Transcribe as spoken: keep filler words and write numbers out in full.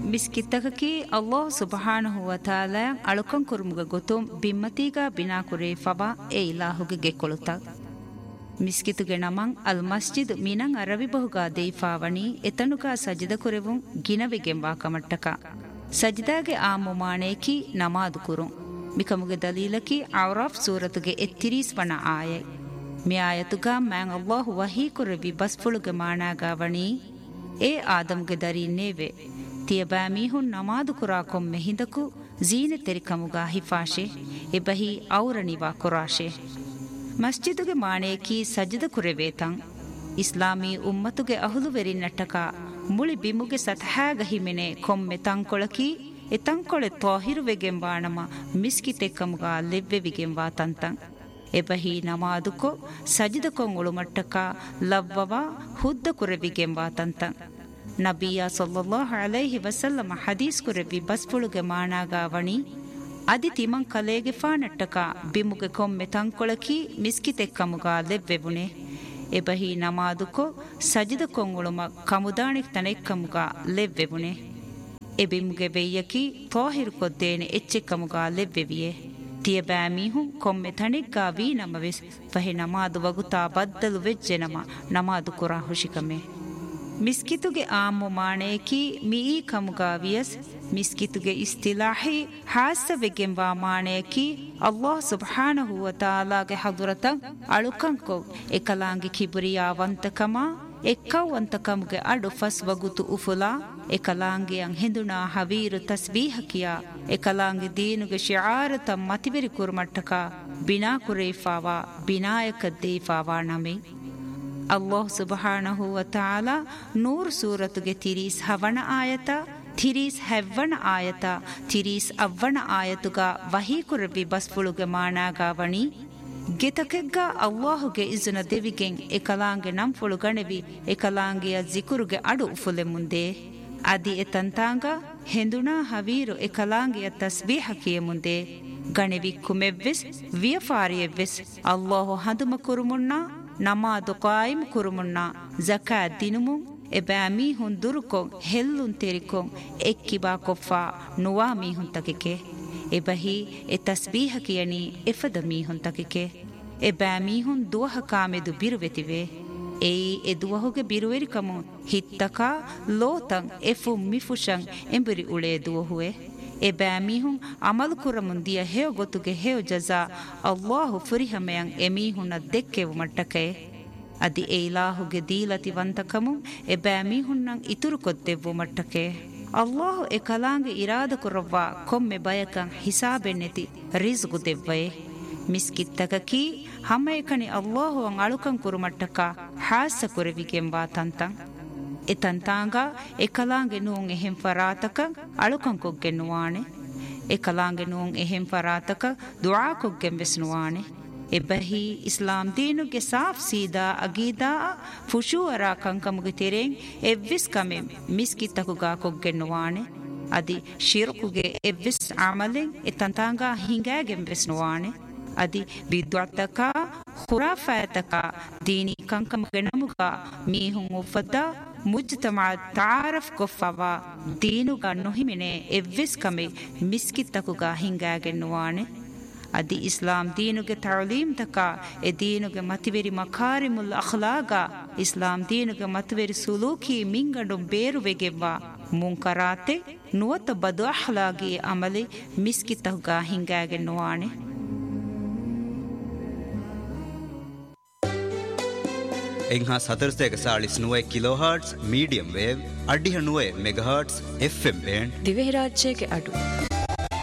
ಮಿಸ್ಕಿತ್ತಕಕಿ ಅಲ್ಲಾಹ್ ಸುಬ್ಹಾನಹು ವ ತಾಲಾ ಅಳುಕಂ ಕುರುಮುಗ ಗೊತುಂ ಬಿಮ್ಮತಿಗ ಬಿನಾ ಕುರೇ ಫಬಾ ಎ ಇಲಾಹುಗೆ ಗೆಕೊಳುತ ಮಿಸ್ಕಿತುಗೆ ನಮಂ ಅಲ್ ಮಸ್ಜಿದ್ ಮಿನಂ ಅರವಿ ಬಹುಗಾ ದೇಫಾವಣಿ ಎತನುಗಾ ಸಜಿದ ಕುರೆವುಂ ಗಿನವೆಗೆಂಬಾ ಕಮಟ್ಟಕ ಸಜಿದಾಗೆ ಆ ಮುಮಾಣೇಕಿ ನಮಾದು ಕುರುಂ ಮಿಕಮುಗೆ ದಲೀಲಕಿ ಔರಾಫ್ ಸೂರತುಗೆ ಎತ್ತಿರೀಸ್ ವಣ ಆಯೈ ಮಿ ಆಯತುಗಾ ಮ್ಯಾಂ ಅಲ್ಲಾಹು ವಹೀ ಕುರೆವಿ ಬಸ್ಫುಳುಗೆ ಮಾಣಾಗಾವಣಿ ಎ ಆದಮ್ಗೆ ದರಿ ನೇವೆ ತಿಯಬಾ ಮೀಹುನ್ ನಮಾದು ಕುರಾ ಕೊಮ್ಮೆ ಹಿಂದಕು ಜೀನೆ ತೆರಿಕಮುಗಾ ಹಿಫಾಶೆ ಎಬಹಿ ಔರಣಿವಾ ಕುರಾಶೆ ಮಸ್ಜಿದುಗೆ ಮಾಣೇಕಿ ಸಜ್ಜದ ಕುರೆವೇತಂ ಇಸ್ಲಾಮೀ ಉಮ್ಮತುಗೆ ಅಹುಲುವೆರಿ ನಟ್ಟಕ ಮುಳಿ ಬಿಮುಗೆ ಸತಹಾಗ ಹಿಮೆನೆ ಕೊಮ್ಮೆ ತಂಕೊಳಕಿ ಎ ತಂಕೊಳೆ ತೋಹಿರುವೆಗೆಂಬಾಣಮ ಮಿಸ್ಕಿತೆಕ್ಕಮುಗಾ ಲೆವ್ವೆವಿಗೆಂಬಾ ತಂತಂ ಎಬಹಿ ನಮಾದುಕೊ ಸಜಿದ ಕೊಂಗುಳು ಮಟ್ಟಕ ಲವ್ವವ ಹುದ್ದ ಕುರೆವಿಗೆಂಬಾ ತಂತಂ ನಬಿಯ ಸಲ್ಲಲ್ಲಾಹು ಅಲೈಹಿ ವಸಲ್ಲಮ ಹದೀಸ್ ಕುರೆವಿ ಬಸ್ಫುಳುಗೆ ಮಾಣಾಗಾವಣಿ ಅದಿ ತಿಮಂ ಕಲೇಗೆ ಫಾನಟ್ಟಕ ಬಿಮುಗೆ ಕೊಮ್ಮೆ ತಂಕೊಳಕಿ ಮಿಸ್ಕಿತೆಕ್ಕಮುಗಾ ಲೆವ್ವೆವುನೆ ಎಬಹಿ ನಮಾದುಕೊ ಸಜಿದ ಕೊಂಗುಳುಮ ಕಮುದಾಣಿಕ್ ತನೆಕ್ಕಮುಗಾ ಲೆವ್ವೆವುನೆ ಎಬಿಮುಗೆ ವೆಯ್ಯಕಿ ತೋಹಿರು ಕೊದ್ದೇನೆ ಎಚ್ಚೆಕ್ಕಮುಗಾ ಲೆವ್ವೆವಿಯೆ ತಿಯಬಾ ಮೀಹುಂ ಕೊಮ್ಮೆ ತಣಿಗ್ಗಾ ವೀ ನಮವೆಸ್ ಫಹೆ ನಮಾದು ವಗುತಾ ಬದ್ದಲು ವೆಜ್ಜೆ ನಮ ನಮಾದು ಕುರಾ ಹುಶಿಕಮೆ ಮಿಸ್ಕಿತುಗೆ ಆಮು ಮಾಣೇಕಿ ಮೀ ಕಮುಗಾ ವಿಯಸ್ ಮಿಸ್ಕಿತುಗೆ ಇಸ್ತಿಲಾಹಿ ಹಾಸವೆಗೆಂಬಾ ಮಾಣೇಕಿ ಅಲ್ಲಾಹ್ ಸುಬ್ಹಾನಹು ವ ತಾಲಾಗೆ ಹದುರತಂ ಅಳುಕಂಕೊ ಎಕಲಾಂಗಿ ಕಿಬುರಿಯಾವಂತಕಮ ಎಕ್ಕವಂತಕಮುಗೆ ಅಡು ಫಸ್ ವಗುತು ಉಫುಲಾ ಎಕಲಾಂಗಿಯಂ ಹಿಂದುನಾ ಹವೀರು ತಸ್ಬೀಹಕಿಯ ಎಕಲಾಂಗಿ ದೀನುಗೆ ಶಿಆರತ ಮತಿವೆರಿ ಕುರುಮಟ್ಟಕ ಬಿನಾ ಕುರೇಫಾವಾ ಬಿನಾಯಕ ದೇಫಾವಾ ನಮೆ ಅಲ್ಲಾಹ್ ಸುಬ್ಹಾನಹು ವ ತಾಲಾ ನೂರ್ ಸೂರತುಗೆ ತಿರೀಸ್ ಹವಣ ಆಯತ ತಿರೀಸ್ ಹೆವ್ವಣ ಆಯತ ತಿರೀಸ್ ಅವ್ವಣ ಆಯತುಗ ವಹೀ ಕುರವಿ ಬಸ್ಫುಳುಗೆ ಮಾಣಾಗಾವಣಿ ಗೆತಕೆಗ್ಗ ಅಲ್ಲಾಹುಗೆ ಇಜುನ ದೆವಿಗೆಂ ಎಕಲಾಂಗೆ ನಂಫುಳು ಗಣೆವಿ ಎಕಲಾಂಗೆಯ ಜಿಕುರುಗೆ ಅಡು ಉಫುಲೆ ಮುಂದೆ ಅದಿ ಎತಂತಾಂಗ ಹೆಂದುನಾ ಹವೀರು ಎಕಲಾಂಗೆಯ ತಸ್ಬೀಹಕಿಯ ಮುಂದೆ ಗಣೆವಿ ಕುಮೆವ್ವೆಸ್ ವಿಯಫಾರಿಯವ್ವೆಸ್ ಅಲ್ಲಾಹು ಹದುಮ ಕುರುಮುಣ್ಣ ನಮಾದು ಕಾಯಿಮ್ ಕುರುಮುಣ್ಣ ಜಕಾ ದಿನುಮು ಎಬಾ ಮೀಹುನ್ ದುರುಕೊಂ ಹೆಲ್ಲುನ್ ತೆರಿಕೊಂ ಎಕ್ಕಿಬಾ ಕೊಫ್ಫಾ ನುವಾ ಮೀಹುನ್ ತಕಿಕೆ ಎಬಹಿ ಎ ತಸ್ಬೀಹಕಿಯನಿ ಎಫದ ಮೀಹುನ್ ತಕಿಕೆ ಎಬಾ ಮೀಹುನ್ ದುವಹ ಕಾಮೆದು ಬಿರುವೆತಿವೆ ಏಯಿ ಎ ದುವಹುಗೆ ಬಿರುವೆರಿಕಮು ಹಿತ್ತಕ ಲೋತಂ ಎಫು ಮಿಫುಶಂ ಎಂಬುರಿ ಉಳೆ ದುವಹುವೆ ಎಬಾ ಮೀಹುನ್ ಅಮಲು ಕುರಮುಂದಿಯ ಹೇವ ಗೊತ್ತುಗೆ ಹೇವ ಜಜಾ ಅಲ್ಲಾಹು ಫುರಿಹಮೆಯಂ ಎಮೀಹುನ ದೆಕ್ಕೆವು ಮಟ್ಟಕೆ ಅದಿ ಎ ಇಲಾಹುಗೆ ದೀಲತಿ ವಂತಕಮು ಎಬಾ ಮೀಹುನ್ನಂ ಇತುರು ಕೊದ್ದೆವು ಮಟ್ಟಕೆ ಅಲ್ಲಾಹು ಎ ಕಲಾಂಗೆ ಇರಾದ ಕುರವ್ವ ಕೊಮ್ಮೆ ಬಯಕಂ ಹಿಸಾಬೆನ್ನೆತಿ ರಿಜ್ಗು ದೆವ್ವಯೆ ಮಿಸ್ಕಿತ್ತಕಕಿ ಹಮ್ಮಯಕನಿ ಅಲ್ಲಾಹು ಅಂ ಅಳುಕಂ ಕುರುಮಟ್ಟಕ ಹಾಸ ಕುರೆವಿಗೆಂಬಾ ತಂತಂ ಎ ತಂತಾಂಗ ಎ ಕಲಾಂಗೆ ನೂಂ ಎಹೆಂ ಫರಾತಕ ಅಳುಕಂ ಕೊಗ್ಗೆ ನುವಾಣೆ ಎ ಕಲಾಂಗೆ ನೂಂ ಎಹೆಂ ಫರಾತಕ ದುಆ ಕೊಗ್ಗೆಂ ವೆಸ್ನುವಾಣೆ ಎಬಹಿ ಇಸ್ಲಾಂ ದೀನುಗೆ ಸಾಫ್ ಸೀದಾ ಅಗೀದಾ ಫುಶೂವರ ಕಂಕಮುಗೆ ತೆರೆಂ ಎವ್ವಿಸ್ ಕಮೆ ಮಿಸ್ಕಿತ್ತಕುಗಾ ಕೊಗ್ಗೆ ನುವಾಣೆ ಅದಿ ಶಿರ್ಕುಗೆ ಎವ್ವಿಸ್ ಅಮಲೆಂ ಎ ತಂತಾಂಗ ಹಿಂಗಾಗೆಂ ವೆಸ್ನುವಾಣೆ ಅದಿ ಬಿದ್ವತ್ತಕ ಖುರಾಫಾತಕ ದೀನಿ ಕಂಕಮುಗೆ ನಮುಗ ಮೀಹುಂ ಉಫದ್ದ ಮುಜ್ತಮಾ ತಾರಫ್ ಕೊಫವಾ ದೀನುಗ ನುಹಿಮಿನೆ ಎವ್ವಿಸ್ ಕಮೆ ಮಿಸ್ಕಿತ್ತಕುಗಾ ಹಿಂಗಾಗೆನ್ನುವಾಣೆ ಅದಿ ಇಸ್ಲಾಂ ದೀನುಗೆ ತಾಲೀಮ್ ತಕ ಎ ದೀನುಗೆ ಮತಿವೆರಿ ಮಕಾರಿಮುಲ್ ಅಖ್ಲಾಗ ಇಸ್ಲಾಂ ದೀನುಗೆ ಮತಿವೆರಿ ಸುಲೂಕಿ ಮಿಂಗಡು ಬೇರುವೆಗೆವ್ವ ಮುಂಕರಾತೆ ನುವತ ಬದು ಅಖ್ಲಾಗಿ ಅಮಲೆ ಮಿಸ್ಕಿತ್ತಕುಗಾ ಹಿಂಗಾಗೆನ್ನುವಾಣೆ එංහා සතරස්තයක සාලිස් නුවයි කිලෝහර්ට්ස් medium wave අඩිහ නුවයි මෙගහර්ට්ස් F M band Dhivehi රාජ්‍යයක අඩු